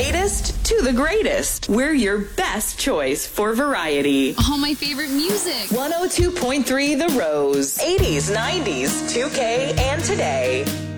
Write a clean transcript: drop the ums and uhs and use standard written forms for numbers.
latest to the greatest. We're your best choice for variety. All my favorite music. 102.3 The Rose. 80s, 90s, 2K, and today.